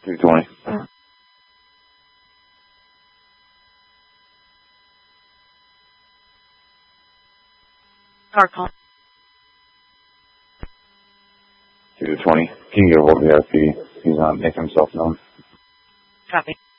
220. Car call. 220. Can you get a hold of the RP? He's not making himself known. Copy.